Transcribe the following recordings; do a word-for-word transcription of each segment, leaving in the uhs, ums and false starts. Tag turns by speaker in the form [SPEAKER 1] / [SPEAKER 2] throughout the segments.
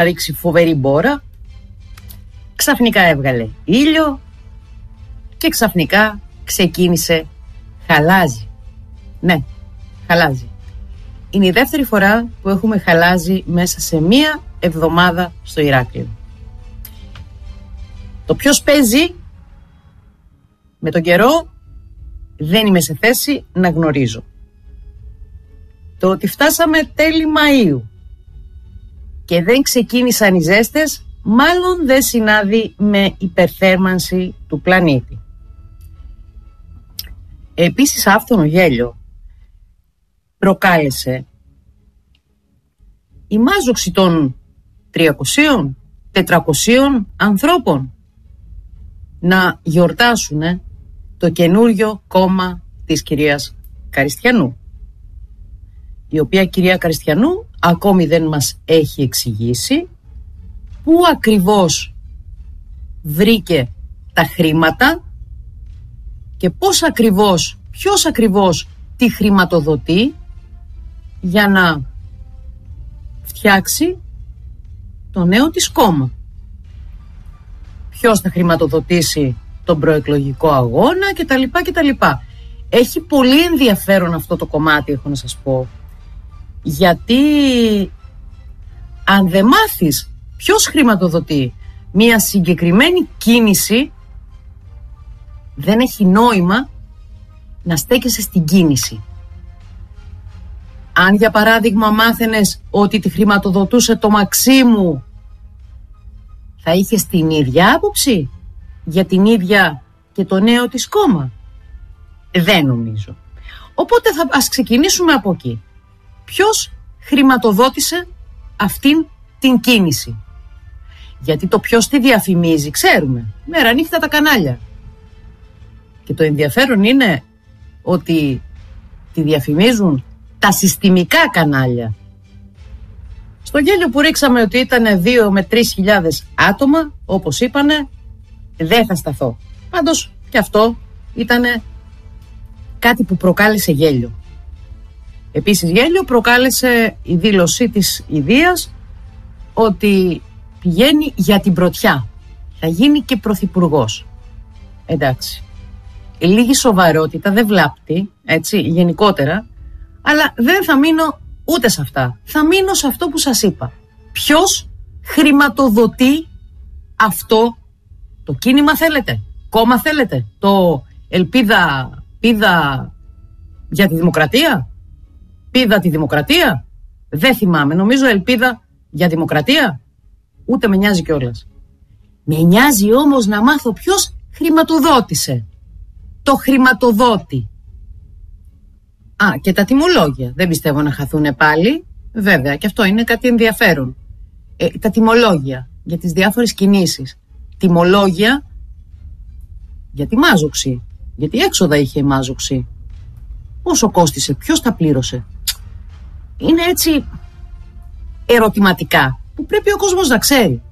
[SPEAKER 1] ρίξει φοβερή μπόρα, ξαφνικά έβγαλε ήλιο και ξαφνικά ξεκίνησε χαλάζι. Ναι, χαλάζι. Είναι η δεύτερη φορά που έχουμε χαλάζι μέσα σε μία εβδομάδα στο Ηράκλειο. Το ποιος παίζει με τον καιρό δεν είμαι σε θέση να γνωρίζω. Το ότι φτάσαμε τέλη Μαΐου και δεν ξεκίνησαν οι ζέστες, μάλλον δεν συνάδει με υπερθέρμανση του πλανήτη. Επίσης, άφθονο γέλιο προκάλεσε η μάζοξη των τριακοσίων τετρακοσίων ανθρώπων να γιορτάσουν το καινούριο κόμμα της κυρίας Καριστιανού, η οποία κυρία Καριστιανού ακόμη δεν μας έχει εξηγήσει πού ακριβώς βρήκε τα χρήματα και πώς ακριβώς, ποιος ακριβώς τη χρηματοδοτεί για να φτιάξει το νέο της κόμμα. Ποιος θα χρηματοδοτήσει τον προεκλογικό αγώνα κτλ. κτλ. Έχει πολύ ενδιαφέρον αυτό το κομμάτι, έχω να σας πω, γιατί αν δεν μάθεις ποιος χρηματοδοτεί μια συγκεκριμένη κίνηση, δεν έχει νόημα να στέκεσαι στην κίνηση. Αν για παράδειγμα μάθαινες ότι τη χρηματοδοτούσε το Μαξίμου, θα είχες την ίδια άποψη για την ίδια και το νέο της κόμμα? Δεν νομίζω. Οπότε θα, ας ξεκινήσουμε από εκεί. Ποιος χρηματοδότησε αυτήν την κίνηση? Γιατί το ποιος τη διαφημίζει ξέρουμε. Μέρα νύχτα τα κανάλια. Και το ενδιαφέρον είναι ότι τη διαφημίζουν τα συστημικά κανάλια. Στο γέλιο που ρίξαμε ότι ήταν δύο με τρεις χιλιάδες άτομα, όπως είπανε, δεν θα σταθώ. Πάντως και αυτό ήταν κάτι που προκάλεσε γέλιο. Επίσης γέλιο προκάλεσε η δήλωσή της ιδείας ότι πηγαίνει για την πρωτιά. Θα γίνει και πρωθυπουργός. Εντάξει. Λίγη σοβαρότητα δεν βλάπτει, έτσι, γενικότερα, αλλά δεν θα μείνω ούτε σε αυτά. Θα μείνω σε αυτό που σας είπα. Ποιος χρηματοδοτεί αυτό το κίνημα θέλετε? Κόμμα θέλετε? Το ελπίδα, πίδα για τη δημοκρατία? Πίδα τη δημοκρατία? Δεν θυμάμαι, νομίζω ελπίδα για δημοκρατία. Ούτε με νοιάζει κιόλας. Με νοιάζει όμως να μάθω ποιος χρηματοδότησε το χρηματοδότη. Α, και τα τιμολόγια. Δεν πιστεύω να χαθούν πάλι. Βέβαια, και αυτό είναι κάτι ενδιαφέρον. Ε, τα τιμολόγια για τις διάφορες κινήσεις. Τιμολόγια για τη μάζοξη. Γιατί έξοδα είχε η μάζοξη. Πόσο κόστισε, ποιος τα πλήρωσε? Είναι έτσι ερωτηματικά που πρέπει ο κόσμος να ξέρει.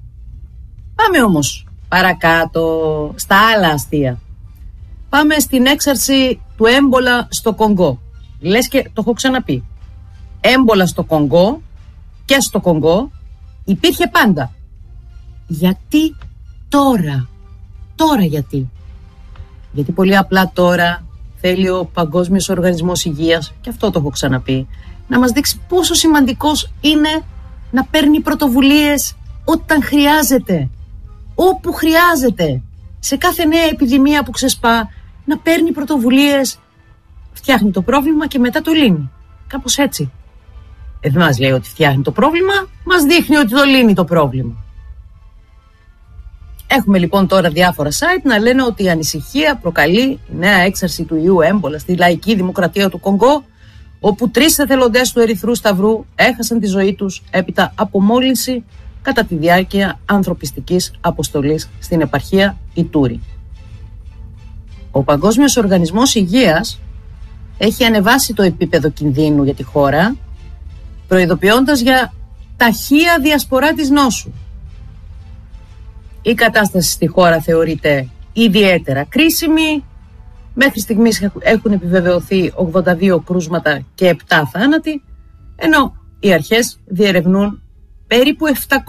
[SPEAKER 1] Πάμε όμως παρακάτω στα άλλα αστεία. Πάμε στην έξαρση του έμπολα στο Κονγκό. Λες και το έχω ξαναπεί. Έμπολα στο Κονγκό και στο Κονγκό υπήρχε πάντα. Γιατί τώρα? Τώρα γιατί? Γιατί πολύ απλά τώρα θέλει ο Παγκόσμιος Οργανισμός Υγείας, και αυτό το έχω ξαναπεί, να μας δείξει πόσο σημαντικός είναι να παίρνει πρωτοβουλίες όταν χρειάζεται. Όπου χρειάζεται. Σε κάθε νέα επιδημία που ξεσπά, να παίρνει πρωτοβουλίες, φτιάχνει το πρόβλημα και μετά το λύνει. Κάπως έτσι. Ε, δεν μας λέει ότι φτιάχνει το πρόβλημα, μας δείχνει ότι το λύνει το πρόβλημα. Έχουμε λοιπόν τώρα διάφορα site να λένε ότι η ανησυχία προκαλεί η νέα έξαρση του ιού έμπολα στη λαϊκή δημοκρατία του Κονγκό, όπου τρεις εθελοντές του Ερυθρού Σταυρού έχασαν τη ζωή τους έπειτα από μόλυνση κατά τη διάρκεια ανθρωπιστικής αποστολής στην επαρχία Ιτούρι. Ο Παγκόσμιος Οργανισμός Υγείας έχει ανεβάσει το επίπεδο κινδύνου για τη χώρα, προειδοποιώντας για ταχεία διασπορά της νόσου. Η κατάσταση στη χώρα θεωρείται ιδιαίτερα κρίσιμη. Μέχρι στιγμής έχουν επιβεβαιωθεί ογδόντα δύο κρούσματα και επτά θάνατοι, ενώ οι αρχές διερευνούν περίπου επτακόσια